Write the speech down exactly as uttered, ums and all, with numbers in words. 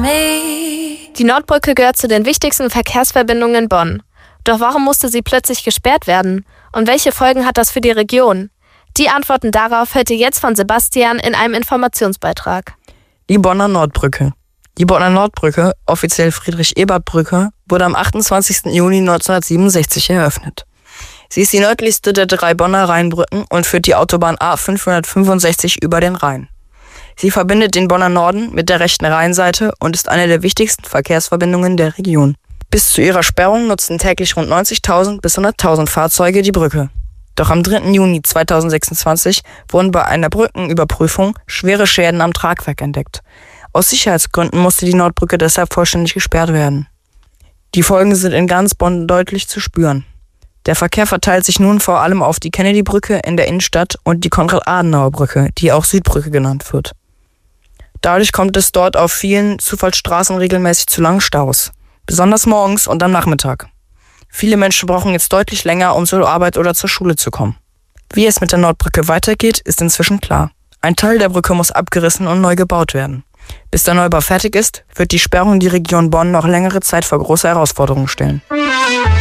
Die Nordbrücke gehört zu den wichtigsten Verkehrsverbindungen in Bonn. Doch warum musste sie plötzlich gesperrt werden? Und welche Folgen hat das für die Region? Die Antworten darauf hört ihr jetzt von Sebastian in einem Informationsbeitrag. Die Bonner Nordbrücke. Die Bonner Nordbrücke, offiziell Friedrich-Ebert-Brücke, wurde am achtundzwanzigsten Juni neunzehnhundertsiebenundsechzig eröffnet. Sie ist die nördlichste der drei Bonner Rheinbrücken und führt die Autobahn A fünfhundertfünfundsechzig über den Rhein. Sie verbindet den Bonner Norden mit der rechten Rheinseite und ist eine der wichtigsten Verkehrsverbindungen der Region. Bis zu ihrer Sperrung nutzten täglich rund neunzigtausend bis hunderttausend Fahrzeuge die Brücke. Doch am dritten Juni zweitausendsechsundzwanzig wurden bei einer Brückenüberprüfung schwere Schäden am Tragwerk entdeckt. Aus Sicherheitsgründen musste die Nordbrücke deshalb vollständig gesperrt werden. Die Folgen sind in ganz Bonn deutlich zu spüren. Der Verkehr verteilt sich nun vor allem auf die Kennedy-Brücke in der Innenstadt und die Konrad-Adenauer-Brücke, die auch Südbrücke genannt wird. Dadurch kommt es dort auf vielen Zufahrtsstraßen regelmäßig zu langen Staus, besonders morgens und am Nachmittag. Viele Menschen brauchen jetzt deutlich länger, um zur Arbeit oder zur Schule zu kommen. Wie es mit der Nordbrücke weitergeht, ist inzwischen klar. Ein Teil der Brücke muss abgerissen und neu gebaut werden. Bis der Neubau fertig ist, wird die Sperrung die Region Bonn noch längere Zeit vor große Herausforderungen stellen.